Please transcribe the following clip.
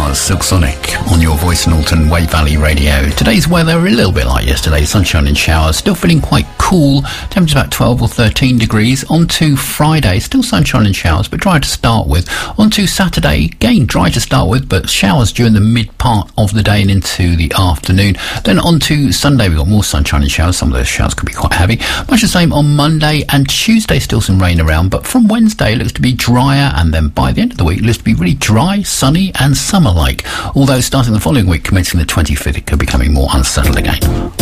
Showers, Silk Sonic on your Voice Norton Wave Valley Radio. Today's weather a little bit like yesterday, sunshine and showers, still feeling quite cool, temperature about 12 or 13 degrees. On to Friday, still sunshine and showers, but dry to start with. On to Saturday, again dry to start with, but showers during the mid part of the day and into the afternoon. Then on to Sunday, we've got more sunshine and showers. Some of those showers could be quite heavy. Much the same on Monday and Tuesday, still some rain around, but from Wednesday it looks to be drier, and then by the end of the week it looks to be really dry, sunny and summer-like. Although starting the following week, commencing the 25th, it could be becoming more unsettled again.